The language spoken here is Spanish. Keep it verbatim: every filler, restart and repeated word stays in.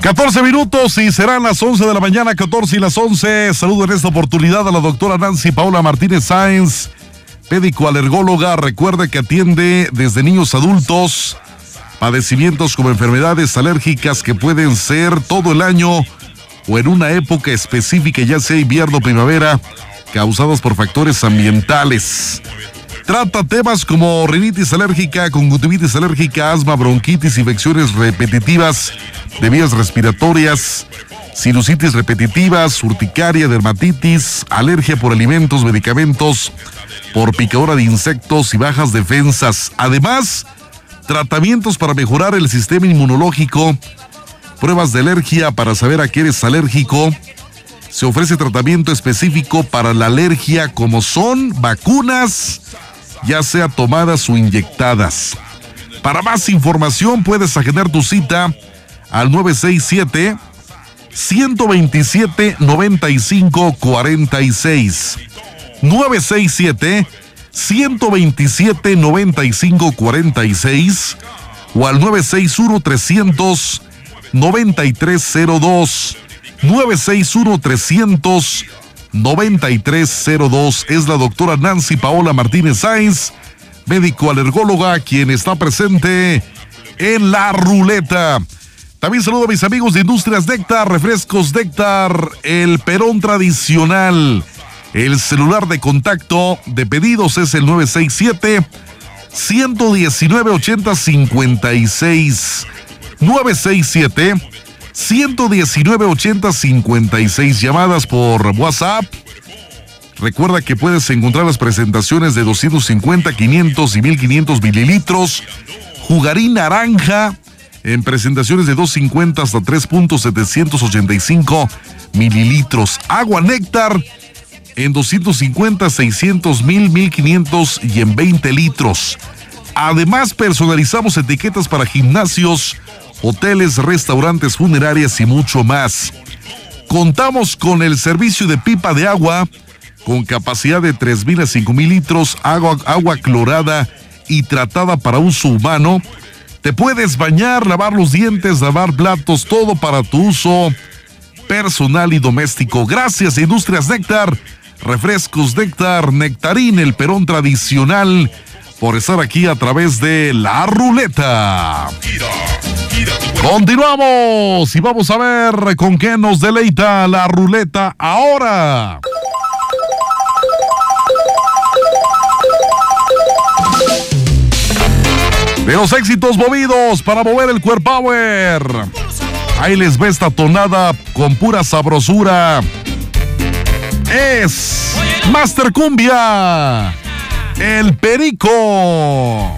catorce minutos y serán las once de la mañana, catorce y las once. Saludo en esta oportunidad a la doctora Nancy Paola Martínez Sáenz, médico alergóloga. Recuerde que atiende desde niños a adultos padecimientos como enfermedades alérgicas que pueden ser todo el año o en una época específica, ya sea invierno o primavera, causados por factores ambientales. Trata temas como rinitis alérgica, conjuntivitis alérgica, asma, bronquitis, infecciones repetitivas de vías respiratorias, sinusitis repetitivas, urticaria, dermatitis, alergia por alimentos, medicamentos, por picadura de insectos y bajas defensas. Además, tratamientos para mejorar el sistema inmunológico, pruebas de alergia para saber a qué eres alérgico. Se ofrece tratamiento específico para la alergia, como son vacunas, ya sea tomadas o inyectadas. Para más información puedes agendar tu cita al nueve seis siete, uno dos siete, nueve cinco cuatro seis. nueve seis siete, uno dos siete, nueve cinco cuatro seis o al nueve seis uno, trescientos, noventa y tres cero dos. nueve seis uno, trescientos, noventa y tres cero dos. Es la doctora Nancy Paola Martínez Sáenz, médico alergóloga, quien está presente en la ruleta. También saludo a mis amigos de Industrias Néctar, Refrescos Néctar, el Perón tradicional. El celular de contacto de pedidos es el nueve seis siete, uno uno nueve, ocho cero cinco seis. nueve seis siete, uno uno nueve, ocho cero cinco seis. Llamadas por WhatsApp. Recuerda que puedes encontrar las presentaciones de doscientos cincuenta, quinientos y mil quinientos mililitros. Jugarín naranja en presentaciones de doscientos cincuenta hasta tres punto setecientos ochenta y cinco mililitros. Agua néctar en doscientos cincuenta, seiscientos, mil, mil quinientos y en veinte litros. Además, personalizamos etiquetas para gimnasios, hoteles, restaurantes, funerarias y mucho más. Contamos con el servicio de pipa de agua con capacidad de tres mil a cinco mil litros, agua, agua clorada y tratada para uso humano. Te puedes bañar, lavar los dientes, lavar platos, todo para tu uso personal y doméstico. Gracias a Industrias Néctar, Refrescos Néctar, Nectarín, el Perón tradicional, por estar aquí a través de la ruleta. Continuamos y vamos a ver con qué nos deleita la ruleta ahora. De los éxitos movidos para mover el Core Power. Ahí les va esta tonada con pura sabrosura. Es Master Cumbia, el Perico.